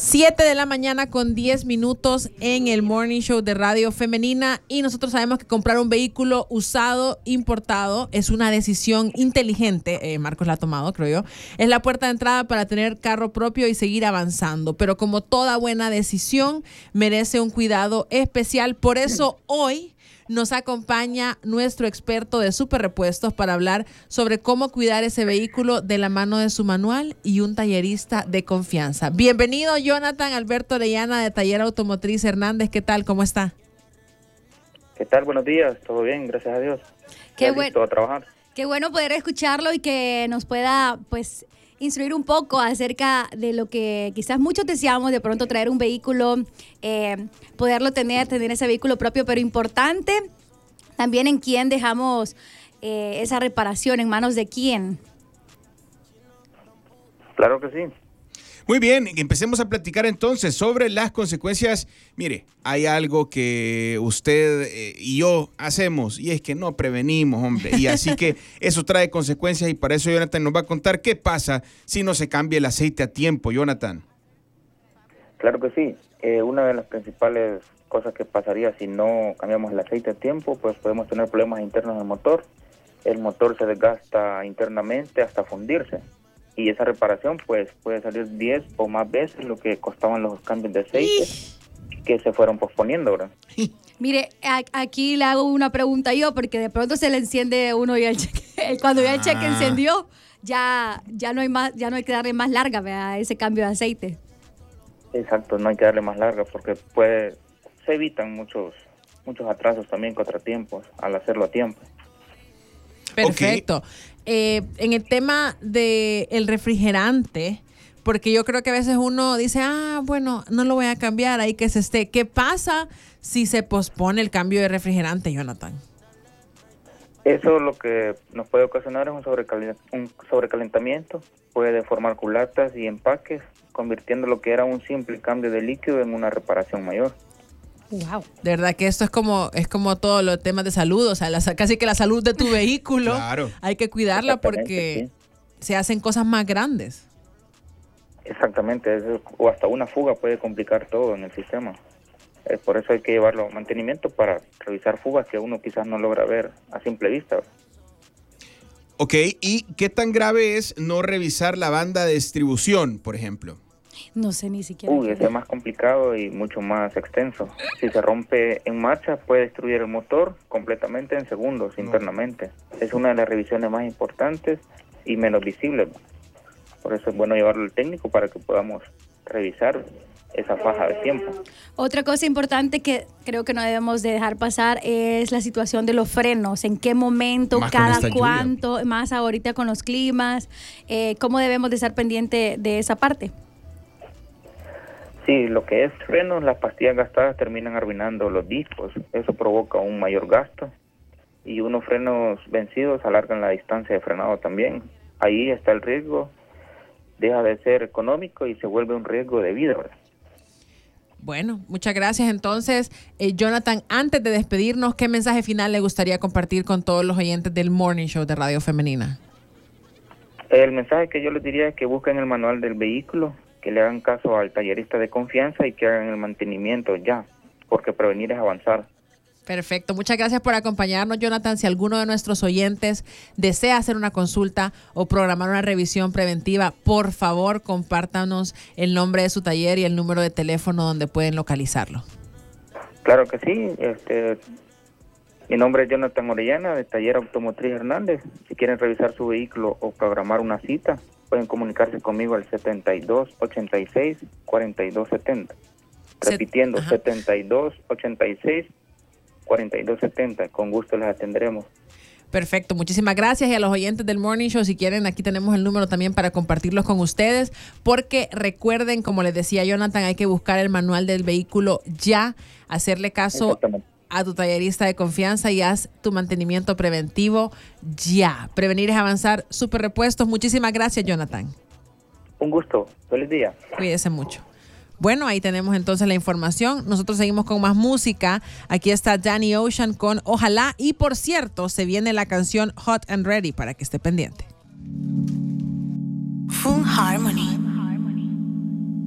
7 de la mañana con 10 minutos en el Morning Show de Radio Femenina, y nosotros sabemos que comprar un vehículo usado, importado, es una decisión inteligente. Marcos la ha tomado, creo yo. Es la puerta de entrada para tener carro propio y seguir avanzando, pero como toda buena decisión merece un cuidado especial. Por eso hoy nos acompaña nuestro experto de superrepuestos para hablar sobre cómo cuidar ese vehículo de la mano de su manual y un tallerista de confianza. Bienvenido, Jonathan Alberto Orellana, de Taller Automotriz Hernández. ¿Qué tal? ¿Cómo está? ¿Qué tal? Buenos días. ¿Todo bien? Gracias a Dios. Qué bueno. Listo a trabajar. Qué bueno poder escucharlo y que nos pueda, pues, instruir un poco acerca de lo que quizás muchos deseamos, de pronto traer un vehículo, poderlo tener ese vehículo propio, pero importante también en quién dejamos esa reparación, en manos de quién. Claro que sí. Muy bien, empecemos a platicar entonces sobre las consecuencias. Mire, hay algo que usted y yo hacemos y es que no prevenimos, hombre. Y así que eso trae consecuencias y para eso Jonathan nos va a contar qué pasa si no se cambia el aceite a tiempo, Jonathan. Claro que sí. Una de las principales cosas que pasaría si no cambiamos el aceite a tiempo, pues podemos tener problemas internos del motor. El motor se desgasta internamente hasta fundirse. Y esa reparación pues puede salir 10 o más veces lo que costaban los cambios de aceite que se fueron posponiendo, ¿verdad? Mire, aquí le hago una pregunta yo, porque de pronto se le enciende uno y el cheque, cuando ya el cheque encendió, ya no hay más, ya no hay que darle más larga, ¿verdad? Ese cambio de aceite. Exacto, no hay que darle más larga porque se evitan muchos atrasos también, contratiempos, al hacerlo a tiempo. Perfecto. Okay. En el tema del refrigerante, porque yo creo que a veces uno dice, bueno, no lo voy a cambiar, ahí que se esté. ¿Qué pasa si se pospone el cambio de refrigerante, Jonathan? Eso lo que nos puede ocasionar es un sobrecalentamiento, puede deformar culatas y empaques, convirtiendo lo que era un simple cambio de líquido en una reparación mayor. Wow. De verdad que esto es como todos los temas de salud, o sea, casi que la salud de tu vehículo. Claro. Hay que cuidarla porque se hacen cosas más grandes. Exactamente, o hasta una fuga puede complicar todo en el sistema. Por eso hay que llevarlo a mantenimiento para revisar fugas que uno quizás no logra ver a simple vista. Ok, ¿y qué tan grave es no revisar la banda de distribución, por ejemplo? No sé ni siquiera. Ese es más complicado y mucho más extenso. Si se rompe en marcha, puede destruir el motor completamente en segundos internamente. Es una de las revisiones más importantes y menos visibles. Por eso es bueno llevarlo al técnico para que podamos revisar esa faja de tiempo. Otra cosa importante que creo que no debemos de dejar pasar es la situación de los frenos. ¿En qué momento, más cada cuánto, lluvia, más ahorita con los climas? ¿Cómo debemos de estar pendiente de esa parte? Sí, lo que es frenos, las pastillas gastadas terminan arruinando los discos. Eso provoca un mayor gasto. Y unos frenos vencidos alargan la distancia de frenado también. Ahí está el riesgo. Deja de ser económico y se vuelve un riesgo de vida, ¿verdad? Bueno, muchas gracias. Entonces, Jonathan, antes de despedirnos, ¿qué mensaje final le gustaría compartir con todos los oyentes del Morning Show de Radio Femenina? El mensaje que yo les diría es que busquen el manual del vehículo, que le hagan caso al tallerista de confianza y que hagan el mantenimiento ya, porque prevenir es avanzar. Perfecto, muchas gracias por acompañarnos, Jonathan. Si alguno de nuestros oyentes desea hacer una consulta o programar una revisión preventiva, por favor, compártanos el nombre de su taller y el número de teléfono donde pueden localizarlo. Claro que sí. Mi nombre es Jonathan Orellana, de Taller Automotriz Hernández. Si quieren revisar su vehículo o programar una cita, pueden comunicarse conmigo al 7286-4270. Repitiendo, 7286-4270. Con gusto les atenderemos. Perfecto, muchísimas gracias. Y a los oyentes del Morning Show, si quieren, aquí tenemos el número también para compartirlos con ustedes, porque recuerden, como les decía Jonathan, hay que buscar el manual del vehículo ya, hacerle caso a tu tallerista de confianza y haz tu mantenimiento preventivo ya. Prevenir es avanzar. Superrepuestos. Muchísimas gracias, Jonathan. Un gusto. Feliz día. Cuídese mucho. Bueno, ahí tenemos entonces la información. Nosotros seguimos con más música. Aquí está Danny Ocean con Ojalá. Y por cierto, se viene la canción Hot and Ready para que esté pendiente. Full Harmony.